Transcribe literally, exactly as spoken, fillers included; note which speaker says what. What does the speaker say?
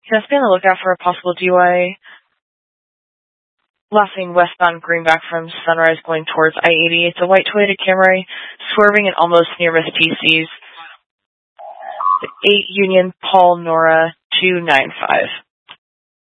Speaker 1: Just be on the lookout for a possible D U I. Last thing, westbound Greenback from Sunrise going towards I eighty. It's a white Toyota Camry, swerving and almost near Miss T C's. eight Union, Paul Nora, two nine five.